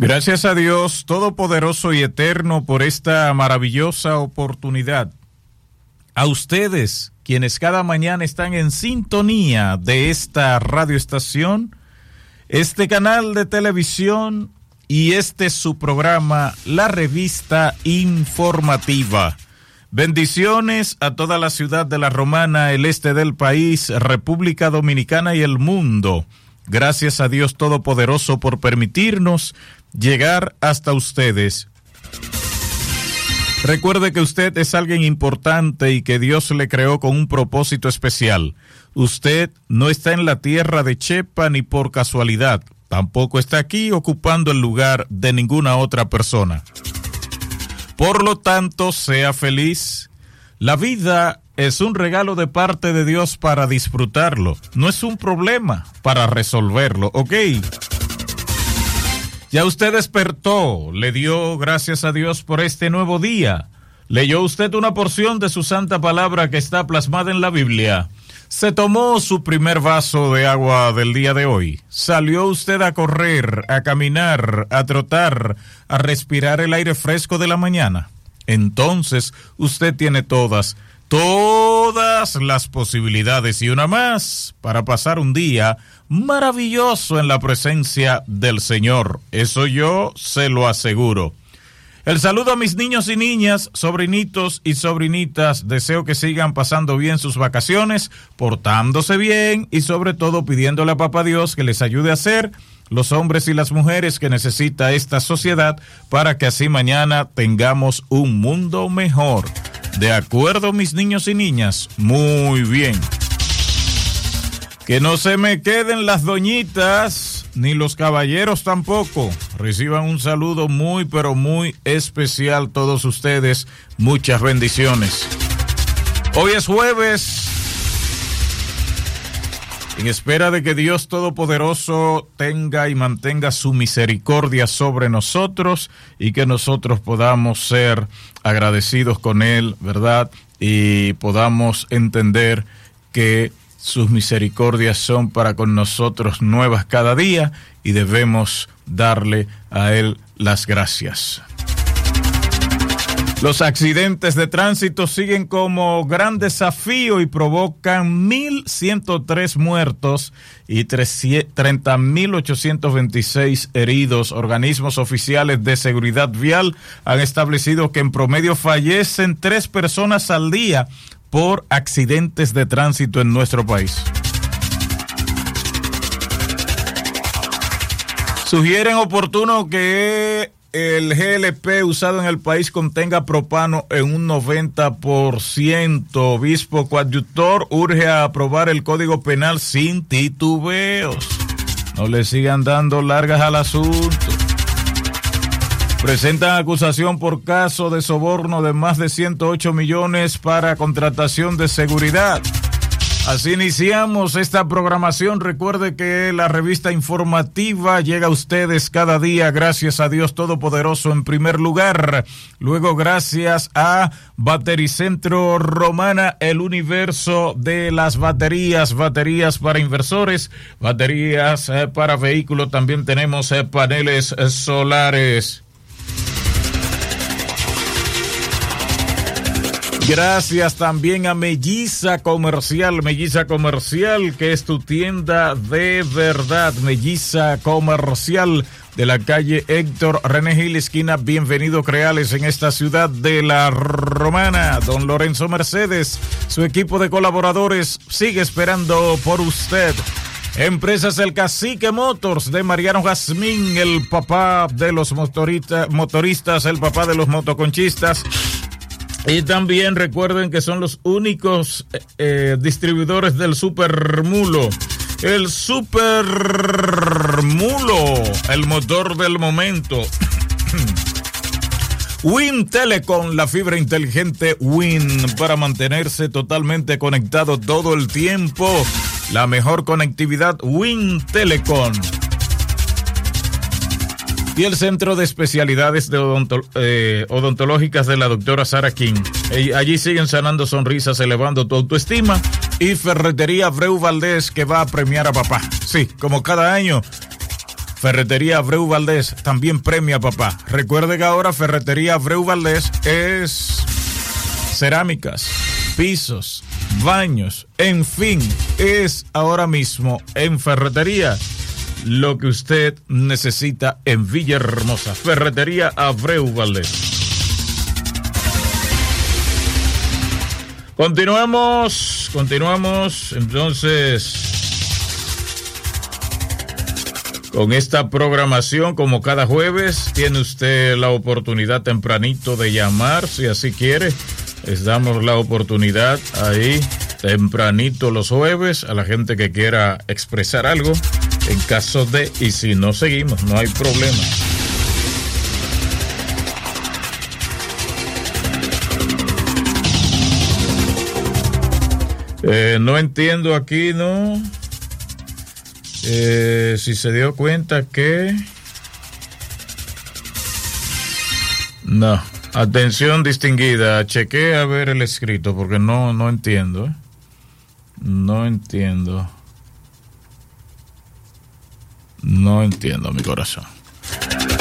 Gracias a Dios Todopoderoso y Eterno por esta maravillosa oportunidad. A ustedes, quienes cada mañana están en sintonía de esta radioestación, este canal de televisión y este su programa, la revista informativa. Bendiciones a toda la ciudad de La Romana, el este del país, República Dominicana y el mundo. Gracias a Dios Todopoderoso por permitirnos llegar hasta ustedes. Recuerde que usted es alguien importante y que Dios le creó con un propósito especial. Usted no está en la tierra de Chepa ni por casualidad. Tampoco está aquí ocupando el lugar de ninguna otra persona. Por lo tanto, sea feliz. La vida es un regalo de parte de Dios para disfrutarlo. No es un problema para resolverlo, ¿ok? Ya usted despertó, le dio gracias a Dios por este nuevo día. Leyó usted una porción de su santa palabra que está plasmada en la Biblia. Se tomó su primer vaso de agua del día de hoy. Salió usted a correr, a caminar, a trotar, a respirar el aire fresco de la mañana. Entonces usted tiene todas las posibilidades y una más para pasar un día maravilloso en la presencia del Señor. Eso yo se lo aseguro. El saludo a mis niños y niñas, sobrinitos y sobrinitas. Deseo que sigan pasando bien sus vacaciones, portándose bien y sobre todo pidiéndole a Papá Dios que les ayude a ser los hombres y las mujeres que necesita esta sociedad para que así mañana tengamos un mundo mejor. ¿De acuerdo, mis niños y niñas? Muy bien. Que no se me queden las doñitas, ni los caballeros tampoco. Reciban un saludo muy, pero muy especial todos ustedes. Muchas bendiciones. Hoy es jueves. En espera de que Dios Todopoderoso tenga y mantenga su misericordia sobre nosotros y que nosotros podamos ser agradecidos con Él, ¿verdad? Y podamos entender que sus misericordias son para con nosotros nuevas cada día y debemos darle a Él las gracias. Los accidentes de tránsito siguen como gran desafío y provocan 1.103 muertos y 30.826 heridos. Organismos oficiales de seguridad vial han establecido que en promedio fallecen 3 personas al día por accidentes de tránsito en nuestro país. Sugieren oportuno que el GLP usado en el país contenga propano en un 90%. Obispo coadjutor urge a aprobar el Código Penal sin titubeos. No le sigan dando largas al asunto. Presentan acusación por caso de soborno de más de 108 millones para contratación de seguridad. Así iniciamos esta programación. Recuerde que la revista informativa llega a ustedes cada día, gracias a Dios Todopoderoso en primer lugar. Luego gracias a Batericentro Romana, el universo de las baterías, baterías para inversores, baterías para vehículos. También tenemos paneles solares. Gracias también a Melliza Comercial, que es tu tienda de verdad. Melliza Comercial de la calle Héctor René Gil, esquina Bienvenido Creales, en esta ciudad de La Romana. Don Lorenzo Mercedes, su equipo de colaboradores sigue esperando por usted. Empresas El Cacique Motors de Mariano Jazmín, el papá de los motoristas, el papá de los motoconchistas. Y también recuerden que son los únicos distribuidores del Super Mulo. El Super Mulo, el motor del momento. Win Telecom, la fibra inteligente Win para mantenerse totalmente conectado todo el tiempo. La mejor conectividad Win Telecom. Y el Centro de Especialidades de Odontológicas de la doctora Sara King. Allí siguen sanando sonrisas, elevando tu autoestima. Y Ferretería Abreu Valdés, que va a premiar a papá. Sí, como cada año. Ferretería Abreu Valdés también premia, papá. Recuerde que ahora Ferretería Abreu Valdés es cerámicas, pisos, baños, en fin, es ahora mismo en ferretería lo que usted necesita en Villahermosa. Ferretería Abreu Valdés. Continuamos entonces con esta programación. Como cada jueves tiene usted la oportunidad tempranito de llamar, si así quiere. Les damos la oportunidad ahí tempranito los jueves a la gente que quiera expresar algo en caso de, y si no seguimos, no hay problema. No entiendo aquí, ¿no? Si se dio cuenta que... No. Atención distinguida, chequee a ver el escrito porque no entiendo. No entiendo, mi corazón.